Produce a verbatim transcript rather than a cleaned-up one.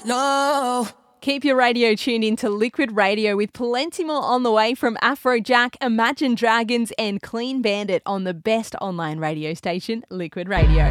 No. Keep your radio tuned into Liquid Radio with plenty more on the way from Afrojack, Imagine Dragons and Clean Bandit on the best online radio station, Liquid Radio.